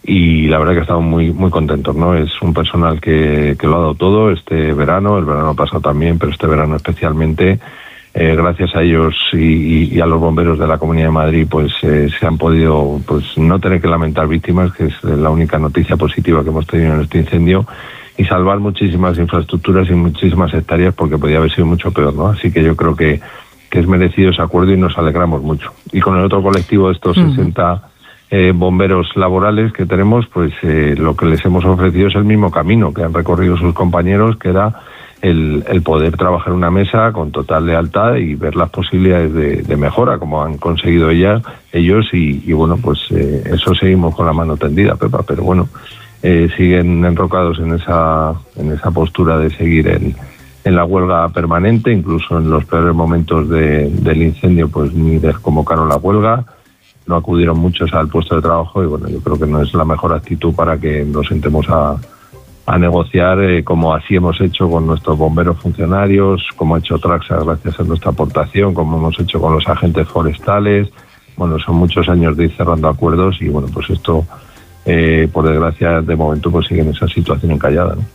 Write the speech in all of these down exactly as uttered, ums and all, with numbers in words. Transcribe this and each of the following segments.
y la verdad que estamos muy muy contentos, ¿no? Es un personal que, que lo ha dado todo este verano, el verano pasado también, pero este verano especialmente. Eh, gracias a ellos y, y a los bomberos de la Comunidad de Madrid, pues eh, se han podido pues no tener que lamentar víctimas, que es la única noticia positiva que hemos tenido en este incendio, y salvar muchísimas infraestructuras y muchísimas hectáreas, porque podía haber sido mucho peor, ¿no? Así que yo creo que, que es merecido ese acuerdo y nos alegramos mucho. Y con el otro colectivo de estos uh-huh. sesenta eh, bomberos laborales que tenemos, pues eh, lo que les hemos ofrecido es el mismo camino que han recorrido sus compañeros, que era El, el poder trabajar en una mesa con total lealtad y ver las posibilidades de, de mejora, como han conseguido ellas, ellos, y, y bueno, pues eh, eso seguimos con la mano tendida, Pepa, pero bueno, eh, siguen enrocados en esa en esa postura de seguir en, en la huelga permanente, incluso en los peores momentos de, del incendio, pues ni desconvocaron la huelga, no acudieron muchos al puesto de trabajo, y bueno, yo creo que no es la mejor actitud para que nos sentemos a a negociar, eh, como así hemos hecho con nuestros bomberos funcionarios, como ha hecho Traxa gracias a nuestra aportación, como hemos hecho con los agentes forestales. Bueno, son muchos años de ir cerrando acuerdos y bueno, pues esto, eh, por desgracia, de momento pues sigue en esa situación encallada, ¿no?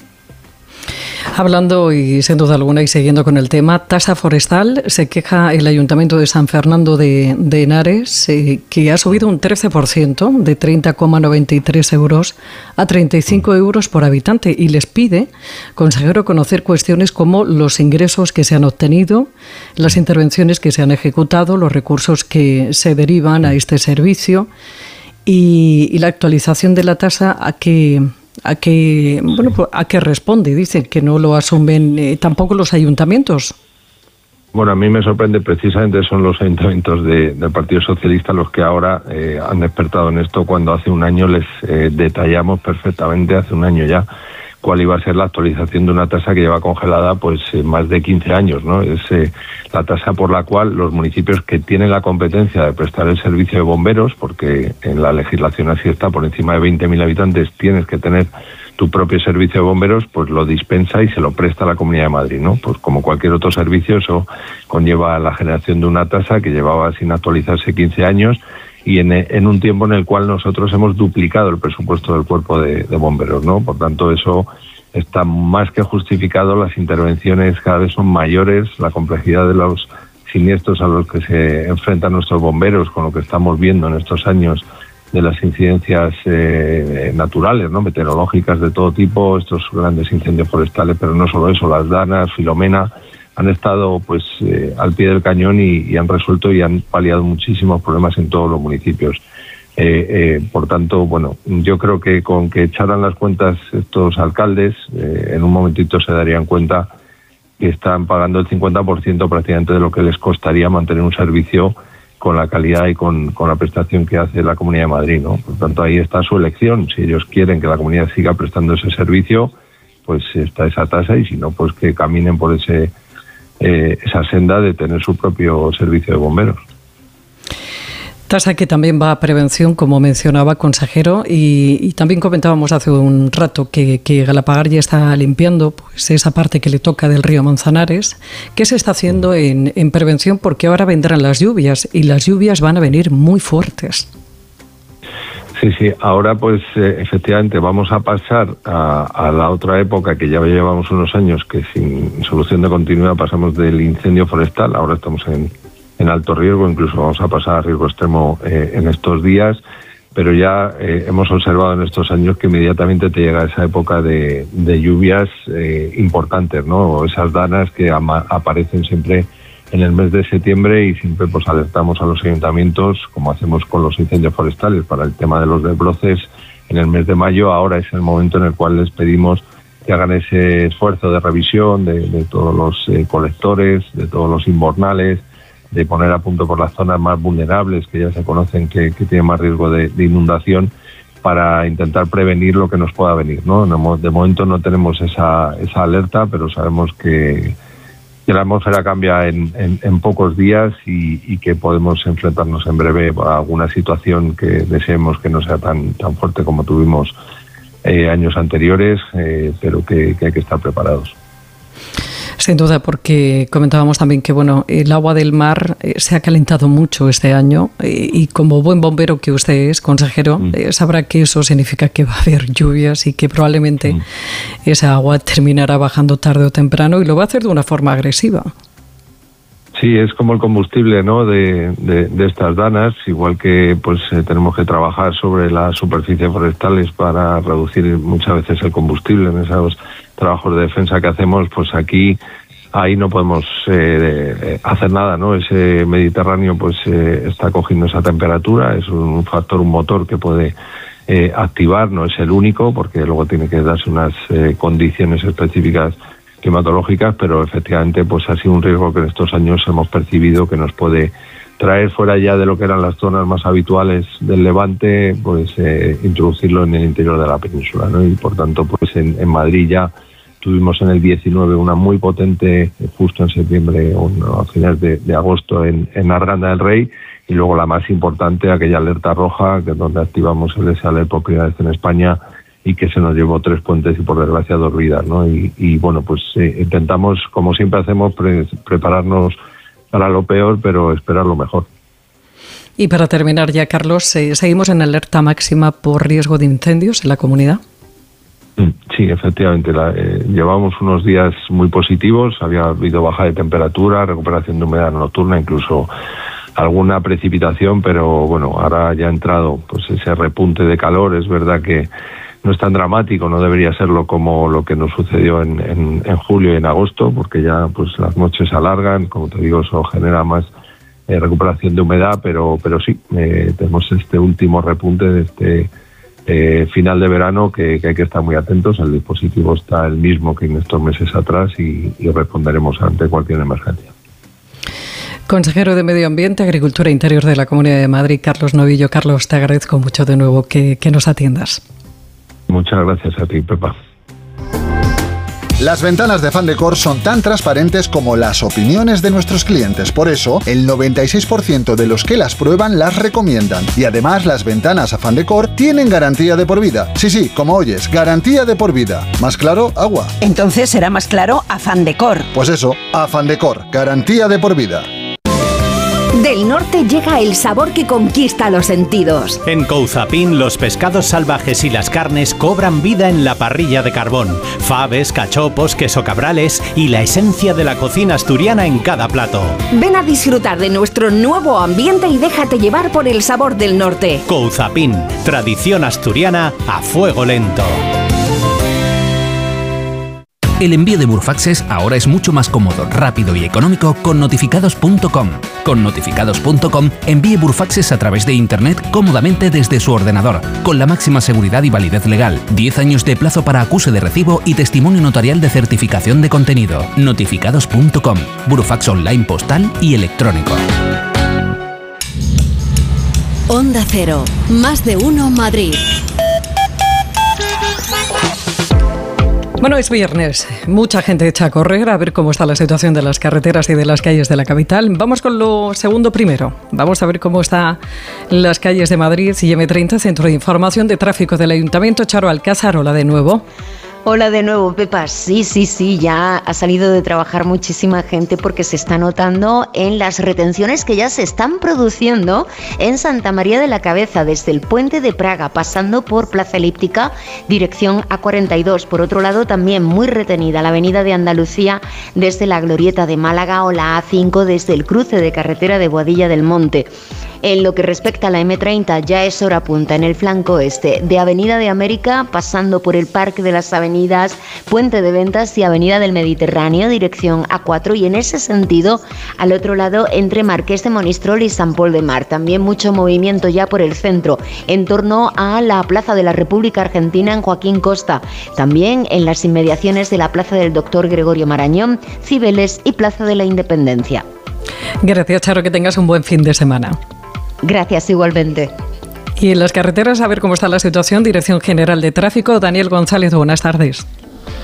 Hablando y sin duda alguna y siguiendo con el tema, tasa forestal, se queja el Ayuntamiento de San Fernando de, de Henares, eh, que ha subido un trece por ciento, de treinta coma noventa y tres euros a treinta y cinco euros por habitante, y les pide, consejero, conocer cuestiones como los ingresos que se han obtenido, las intervenciones que se han ejecutado, los recursos que se derivan a este servicio y, y la actualización de la tasa a que... ¿A qué, bueno, pues, a qué responde? Dicen que no lo asumen eh, tampoco los ayuntamientos. Bueno, a mí me sorprende, precisamente son los ayuntamientos de, del Partido Socialista los que ahora eh, han despertado en esto, cuando hace un año les eh, detallamos perfectamente, hace un año ya, cuál iba a ser la actualización de una tasa que lleva congelada pues eh, más de quince años, ¿no? Es eh, la tasa por la cual los municipios que tienen la competencia de prestar el servicio de bomberos, porque en la legislación así está, por encima de veinte mil habitantes tienes que tener tu propio servicio de bomberos, pues lo dispensa y se lo presta a la Comunidad de Madrid, ¿no? Pues como cualquier otro servicio, eso conlleva la generación de una tasa que llevaba sin actualizarse quince años, y en, en un tiempo en el cual nosotros hemos duplicado el presupuesto del cuerpo de, de bomberos, ¿no? Por tanto, eso está más que justificado, las intervenciones cada vez son mayores, la complejidad de los siniestros a los que se enfrentan nuestros bomberos, con lo que estamos viendo en estos años de las incidencias eh, naturales, ¿no? Meteorológicas de todo tipo, estos grandes incendios forestales, pero no solo eso, las danas, Filomena, han estado pues eh, al pie del cañón y, y han resuelto y han paliado muchísimos problemas en todos los municipios. Eh, eh, por tanto, bueno, yo creo que con que echaran las cuentas estos alcaldes, eh, en un momentito se darían cuenta que están pagando el cincuenta por ciento prácticamente de lo que les costaría mantener un servicio con la calidad y con, con la prestación que hace la Comunidad de Madrid, ¿no? Por tanto, ahí está su elección. Si ellos quieren que la comunidad siga prestando ese servicio, pues está esa tasa, y si no, pues que caminen por ese Eh, esa senda de tener su propio servicio de bomberos. Tasa que también va a prevención, como mencionaba, consejero, y, y también comentábamos hace un rato que, que Galapagar ya está limpiando pues esa parte que le toca del río Manzanares. ¿Qué se está haciendo en, en prevención? Porque ahora vendrán las lluvias y las lluvias van a venir muy fuertes. Sí, sí, ahora pues eh, efectivamente vamos a pasar a, a la otra época que ya llevamos unos años que sin solución de continuidad pasamos del incendio forestal, ahora estamos en, en alto riesgo, incluso vamos a pasar a riesgo extremo eh, en estos días, pero ya eh, hemos observado en estos años que inmediatamente te llega esa época de, de lluvias eh, importantes, ¿no? Esas danas que ama, aparecen siempre en el mes de septiembre, y siempre pues alertamos a los ayuntamientos, como hacemos con los incendios forestales para el tema de los desbroces en el mes de mayo. Ahora es el momento en el cual les pedimos que hagan ese esfuerzo de revisión de, de todos los eh, colectores, de todos los invernales, de poner a punto por las zonas más vulnerables que ya se conocen que, que tienen más riesgo de, de inundación, para intentar prevenir lo que nos pueda venir, ¿no? De momento no tenemos esa, esa alerta, pero sabemos que que la atmósfera cambia en, en, en pocos días y, y que podemos enfrentarnos en breve a alguna situación que deseemos que no sea tan, tan fuerte como tuvimos eh, años anteriores, eh, pero que, que hay que estar preparados. Sin duda, porque comentábamos también que bueno, el agua del mar eh, se ha calentado mucho este año eh, y como buen bombero que usted es, consejero, mm. eh, sabrá que eso significa que va a haber lluvias y que probablemente mm. esa agua terminará bajando tarde o temprano y lo va a hacer de una forma agresiva. Sí, es como el combustible, ¿no? de, de, de estas danas, igual que pues eh, tenemos que trabajar sobre las superficies forestales para reducir muchas veces el combustible en esos trabajos de defensa que hacemos, pues aquí ahí no podemos eh, hacer nada, ¿no? Ese Mediterráneo pues eh, está cogiendo esa temperatura, es un factor, un motor que puede eh, activar, no es el único, porque luego tiene que darse unas eh, condiciones específicas climatológicas, pero efectivamente pues ha sido un riesgo que en estos años hemos percibido que nos puede traer fuera ya de lo que eran las zonas más habituales del Levante, pues eh, introducirlo en el interior de la península, ¿no? Y por tanto pues en, en Madrid ya tuvimos en el diecinueve una muy potente, justo en septiembre o no, a finales de, de agosto en, en Arganda del Rey, y luego la más importante, aquella alerta roja, que es donde activamos el S A L por primera vez en España, y que se nos llevó tres puentes y por desgracia dos vidas, ¿no? Y, y bueno, pues eh, intentamos, como siempre hacemos, pre- prepararnos para lo peor, pero esperar lo mejor. Y para terminar ya, Carlos, eh, ¿seguimos en alerta máxima por riesgo de incendios en la comunidad? Sí, efectivamente. La, eh, llevamos unos días muy positivos, había habido baja de temperatura, recuperación de humedad nocturna, incluso alguna precipitación, pero bueno, ahora ya ha entrado pues ese repunte de calor. Es verdad que no es tan dramático, no debería serlo como lo que nos sucedió en, en, en julio y en agosto, porque ya pues las noches se alargan, como te digo, eso genera más eh, recuperación de humedad, pero pero sí, eh, tenemos este último repunte de este eh, final de verano que, que hay que estar muy atentos. El dispositivo está el mismo que en estos meses atrás y, y responderemos ante cualquier emergencia. Consejero de Medio Ambiente, Agricultura e Interior de la Comunidad de Madrid, Carlos Novillo. Carlos, te agradezco mucho de nuevo que, que nos atiendas. Muchas gracias a ti, Pepa. Las ventanas de Afán Decor son tan transparentes como las opiniones de nuestros clientes. Por eso, el noventa y seis por ciento de los que las prueban las recomiendan. Y además, las ventanas Afán Decor tienen garantía de por vida. Sí, sí, como oyes, garantía de por vida. ¿Más claro? Agua. Entonces será más claro Afán Decor. Pues eso, Afán Decor, garantía de por vida. Del norte llega el sabor que conquista los sentidos. En Couzapin, los pescados salvajes y las carnes cobran vida en la parrilla de carbón. Faves, cachopos, queso cabrales y la esencia de la cocina asturiana en cada plato. Ven a disfrutar de nuestro nuevo ambiente y déjate llevar por el sabor del norte. Couzapin, tradición asturiana a fuego lento. El envío de Burfaxes ahora es mucho más cómodo, rápido y económico con notificados punto com. Con notificados punto com envíe Burfaxes a través de Internet cómodamente desde su ordenador, con la máxima seguridad y validez legal, diez años de plazo para acuse de recibo y testimonio notarial de certificación de contenido. notificados punto com, Burfax online postal y electrónico. Onda Cero, más de uno Madrid. Bueno, es viernes. Mucha gente echa a correr a ver cómo está la situación de las carreteras y de las calles de la capital. Vamos con lo segundo primero. Vamos a ver cómo están las calles de Madrid y eme treinta, Centro de Información de Tráfico del Ayuntamiento. Charo Alcázar, hola de nuevo. Hola de nuevo, Pepa. Sí, sí, sí, ya ha salido de trabajar muchísima gente porque se está notando en las retenciones que ya se están produciendo en Santa María de la Cabeza, desde el Puente de Praga, pasando por Plaza Elíptica, dirección A cuarenta y dos. Por otro lado, también muy retenida la Avenida de Andalucía desde la Glorieta de Málaga o la A cinco desde el cruce de carretera de Boadilla del Monte. En lo que respecta a la eme treinta, ya es hora punta en el flanco este de Avenida de América, pasando por el Parque de las Avenidas, Puente de Ventas y Avenida del Mediterráneo, dirección A cuatro, y en ese sentido, al otro lado, entre Marqués de Monistrol y San Pol de Mar. También mucho movimiento ya por el centro, en torno a la Plaza de la República Argentina en Joaquín Costa. También en las inmediaciones de la Plaza del Doctor Gregorio Marañón, Cibeles y Plaza de la Independencia. Gracias, Charo, que tengas un buen fin de semana. Gracias, igualmente. Y en las carreteras, a ver cómo está la situación. Dirección General de Tráfico, Daniel González, buenas tardes.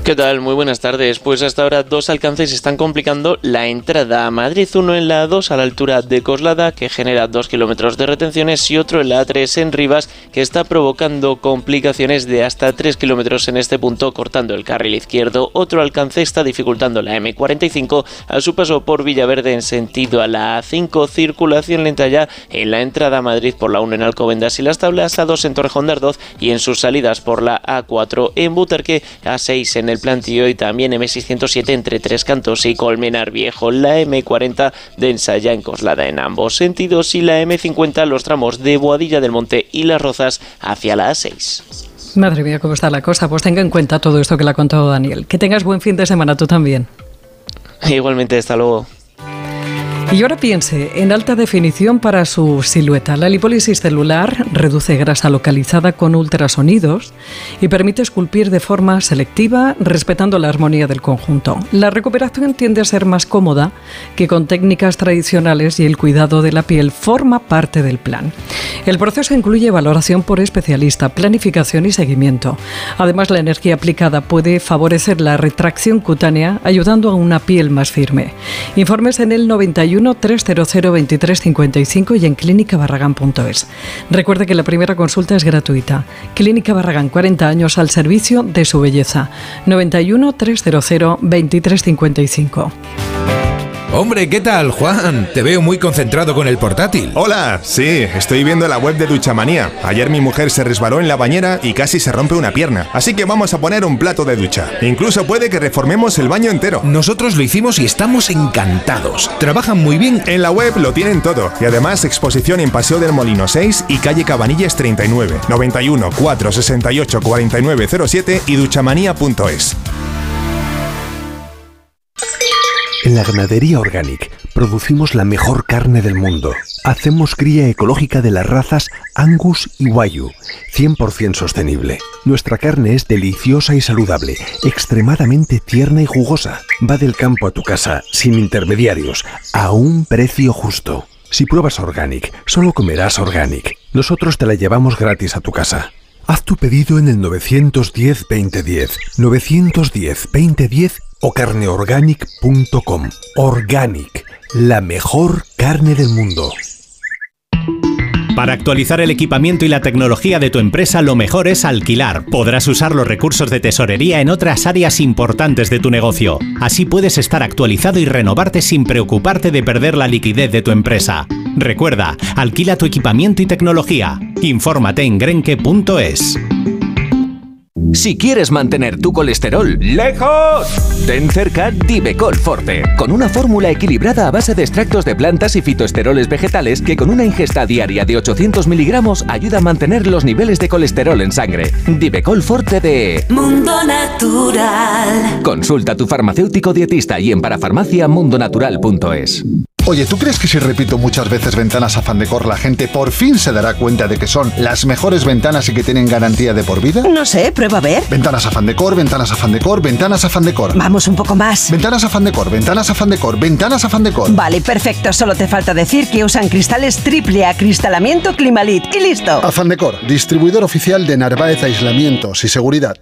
¿Qué tal? Muy buenas tardes. Pues hasta ahora dos alcances están complicando la entrada a Madrid. Uno en la A dos a la altura de Coslada, que genera dos kilómetros de retenciones, y otro en la A tres en Rivas, que está provocando complicaciones de hasta tres kilómetros en este punto, cortando el carril izquierdo. Otro alcance está dificultando la eme cuarenta y cinco a su paso por Villaverde en sentido a la A cinco. Circulación lenta ya en la entrada a Madrid por la uno en Alcobendas y Las Tablas, A dos en Torrejón de Ardoz y en sus salidas por la A cuatro en Butarque, A seis en el Plantío y también eme seiscientos siete entre Tres Cantos y Colmenar Viejo. La eme cuarenta densa ya en Coslada en ambos sentidos y la eme cincuenta los tramos de Boadilla del Monte y Las Rozas hacia la A seis. Madre mía, cómo está la cosa. Pues tenga en cuenta todo esto que le ha contado Daniel. Que tengas buen fin de semana tú también. Igualmente, hasta luego. Y ahora piense en alta definición para su silueta. La lipólisis celular reduce grasa localizada con ultrasonidos y permite esculpir de forma selectiva, respetando la armonía del conjunto. La recuperación tiende a ser más cómoda que con técnicas tradicionales y el cuidado de la piel forma parte del plan. El proceso incluye valoración por especialista, planificación y seguimiento. Además, la energía aplicada puede favorecer la retracción cutánea, ayudando a una piel más firme. Informes en el noventa y uno, trescientos veintitrés cincuenta y cinco y en clínica barragán punto es. Recuerde que la primera consulta es gratuita. Clínica Barragán, cuarenta años al servicio de su belleza. noventa y uno, trescientos veintitrés cincuenta y cinco. Hombre, ¿qué tal, Juan? Te veo muy concentrado con el portátil. Hola, sí, estoy viendo la web de Duchamanía. Ayer mi mujer se resbaló en la bañera y casi se rompe una pierna. Así que vamos a poner un plato de ducha. Incluso puede que reformemos el baño entero. Nosotros lo hicimos y estamos encantados. Trabajan muy bien. En la web lo tienen todo. Y además exposición en Paseo del Molino seis y calle Cabanillas treinta y nueve. noventa y uno, cuatrocientos sesenta y ocho, cuarenta y nueve cero siete y duchamanía punto es. En la ganadería Organic producimos la mejor carne del mundo. Hacemos cría ecológica de las razas Angus y Wagyu, cien por ciento sostenible. Nuestra carne es deliciosa y saludable, extremadamente tierna y jugosa. Va del campo a tu casa, sin intermediarios, a un precio justo. Si pruebas Organic, solo comerás Organic. Nosotros te la llevamos gratis a tu casa. Haz tu pedido en el nueve uno cero, veinte diez, nueve uno cero, veinte diez o carneorganic punto com. Organic, la mejor carne del mundo. Para actualizar el equipamiento y la tecnología de tu empresa, lo mejor es alquilar. Podrás usar los recursos de tesorería en otras áreas importantes de tu negocio. Así puedes estar actualizado y renovarte sin preocuparte de perder la liquidez de tu empresa. Recuerda, alquila tu equipamiento y tecnología. Infórmate en grenke punto es. Si quieres mantener tu colesterol lejos, ten cerca Divecol Forte, con una fórmula equilibrada a base de extractos de plantas y fitoesteroles vegetales que con una ingesta diaria de ochocientos miligramos ayuda a mantener los niveles de colesterol en sangre. Divecol Forte de Mundo Natural. Consulta a tu farmacéutico dietista y en parafarmacia mundo natural punto es. Oye, ¿tú crees que si repito muchas veces ventanas Afán Decor, la gente por fin se dará cuenta de que son las mejores ventanas y que tienen garantía de por vida? No sé, prueba a ver. Ventanas Afán Decor, ventanas Afán Decor, ventanas Afán Decor. Vamos un poco más. Ventanas Afán Decor, ventanas Afán Decor, ventanas Afán Decor. Vale, perfecto. Solo te falta decir que usan cristales triple acristalamiento Climalit. Y listo. Afán Decor, distribuidor oficial de Narváez Aislamientos y Seguridad.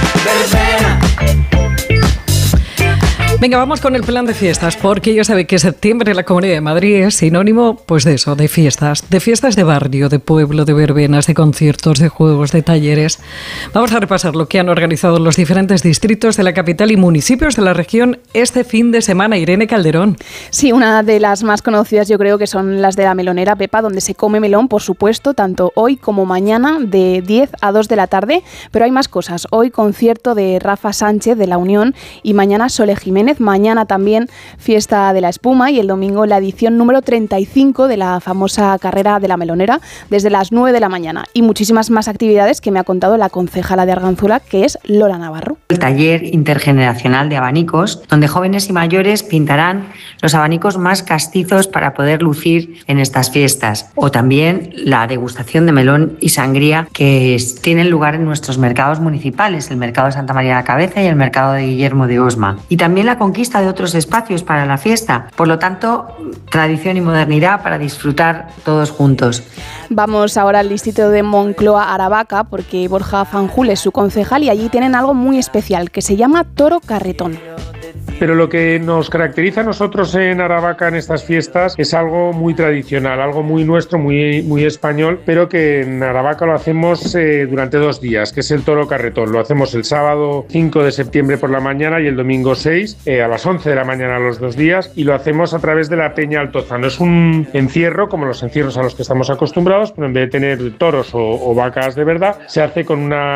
Venga, vamos con el plan de fiestas, porque ya sabe que septiembre en la Comunidad de Madrid es sinónimo, pues de eso, de fiestas, de fiestas de barrio, de pueblo, de verbenas, de conciertos, de juegos, de talleres. Vamos a repasar lo que han organizado los diferentes distritos de la capital y municipios de la región este fin de semana. Irene Calderón. Sí, una de las más conocidas yo creo que son las de la Melonera, Pepa, donde se come melón, por supuesto, tanto hoy como mañana de diez a dos de la tarde, pero hay más cosas. Hoy concierto de Rafa Sánchez de La Unión y mañana Sole Jiménez. Mañana también fiesta de la espuma y el domingo la edición número treinta y cinco de la famosa carrera de la Melonera desde las nueve de la mañana y muchísimas más actividades que me ha contado la concejala de Arganzuela, que es Lola Navarro. El taller intergeneracional de abanicos, donde jóvenes y mayores pintarán los abanicos más castizos para poder lucir en estas fiestas, o también la degustación de melón y sangría que tienen lugar en nuestros mercados municipales, el mercado de Santa María de la Cabeza y el mercado de Guillermo de Osma, y también la conquista de otros espacios para la fiesta. Por lo tanto, tradición y modernidad para disfrutar todos juntos. Vamos ahora al distrito de Moncloa, Aravaca, porque Borja Fanjul es su concejal y allí tienen algo muy especial especial que se llama Toro Carretón. Pero lo que nos caracteriza a nosotros en Aravaca en estas fiestas es algo muy tradicional, algo muy nuestro, muy, muy español, pero que en Aravaca lo hacemos eh, durante dos días, que es el Toro Carretón. Lo hacemos el sábado cinco de septiembre por la mañana y el domingo seis, eh, a las once de la mañana los dos días, y lo hacemos a través de la Peña Altozano. Es un encierro, como los encierros a los que estamos acostumbrados, pero en vez de tener toros o, o vacas de verdad, se hace con una